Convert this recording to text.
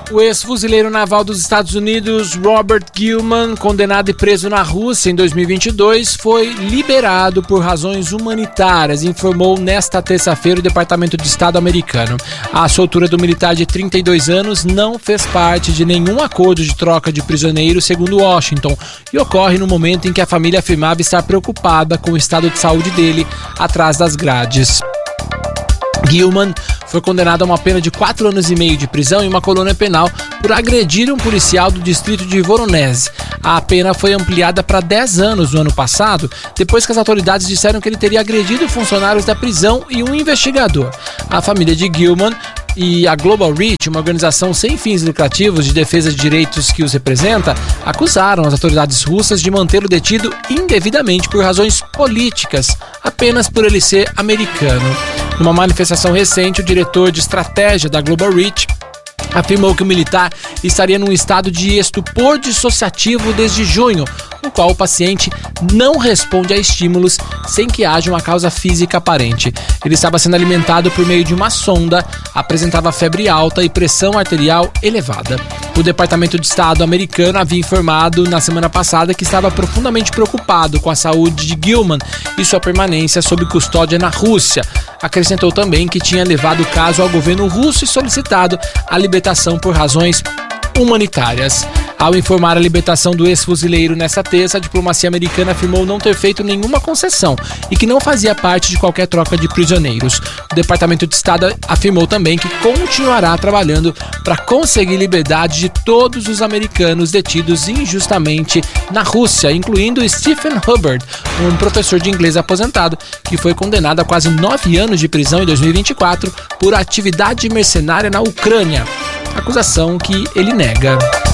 O ex-fuzileiro naval dos Estados Unidos, Robert Gilman, condenado e preso na Rússia em 2022, foi liberado por razões humanitárias, informou nesta terça-feira o Departamento de Estado americano. A soltura do militar de 32 anos não fez parte de nenhum acordo de troca de prisioneiros, segundo Washington, e ocorre no momento em que a família afirmava estar preocupada com o estado de saúde dele atrás das grades. Gilman foi condenado a uma pena de 4 anos e meio de prisão em uma colônia penal por agredir um policial do distrito de Voronezh. A pena foi ampliada para 10 anos no ano passado, depois que as autoridades disseram que ele teria agredido funcionários da prisão e um investigador. A família de Gilman e a Global Reach, uma organização sem fins lucrativos de defesa de direitos que os representa, acusaram as autoridades russas de mantê-lo detido indevidamente por razões políticas, apenas por ele ser americano. Numa manifestação recente, o diretor de estratégia da Global Reach afirmou que o militar estaria num estado de estupor dissociativo desde junho, no qual o paciente não responde a estímulos sem que haja uma causa física aparente. Ele estava sendo alimentado por meio de uma sonda, apresentava febre alta e pressão arterial elevada. O Departamento de Estado americano havia informado na semana passada que estava profundamente preocupado com a saúde de Gilman e sua permanência sob custódia na Rússia. Acrescentou também que tinha levado o caso ao governo russo e solicitado a libertação por razões humanitárias. Ao informar a libertação do ex-fuzileiro nesta terça, a diplomacia americana afirmou não ter feito nenhuma concessão e que não fazia parte de qualquer troca de prisioneiros. O Departamento de Estado afirmou também que continuará trabalhando para conseguir liberdade de todos os americanos detidos injustamente na Rússia, incluindo Stephen Hubbard, um professor de inglês aposentado que foi condenado a quase 9 anos de prisão em 2024 por atividade mercenária na Ucrânia, acusação que ele nega.